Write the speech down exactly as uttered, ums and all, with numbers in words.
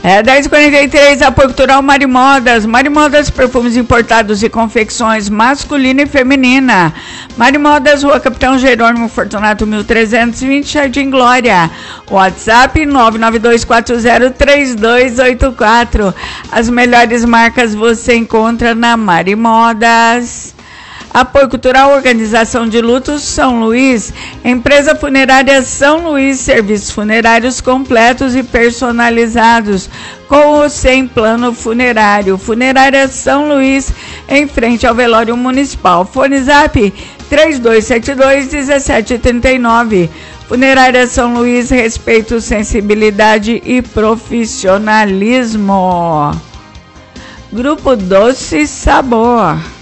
É dez e quarenta e três, apoio cultural Marimodas. Marimodas, perfumes importados e confecções masculina e feminina. Marimodas, Rua Capitão Jerônimo Fortunato, mil trezentos e vinte, Jardim Glória. WhatsApp nove nove dois quatro zero três dois oito quatro. As melhores marcas você encontra na Marimodas. Apoio Cultural, Organização de Lutos São Luís, Empresa Funerária São Luís, serviços funerários completos e personalizados, com ou sem plano funerário. Funerária São Luís, em frente ao velório municipal. Fone Zap três dois sete dois um sete três nove. Funerária São Luís, respeito, sensibilidade e profissionalismo. Grupo Doce Sabor.